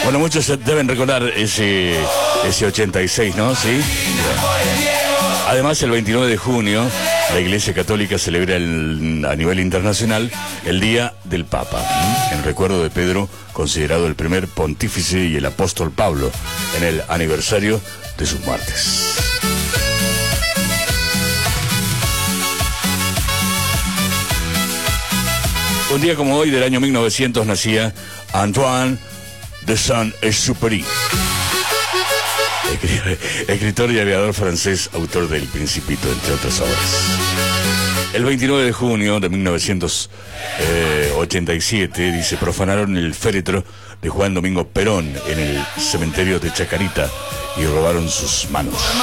Bueno, muchos deben recordar ese 86, ¿no? Sí. Además, el 29 de junio, la Iglesia Católica celebra a nivel internacional el Día del Papa, en recuerdo de Pedro, considerado el primer pontífice, y el apóstol Pablo, en el aniversario de sus muertes. Un día como hoy, del año 1900, nacía Antoine de Saint-Exupéry, escritor y aviador francés, autor del Principito, entre otras obras. El 29 de junio de 1987, dice, profanaron el féretro de Juan Domingo Perón en el cementerio de Chacarita y robaron sus manos.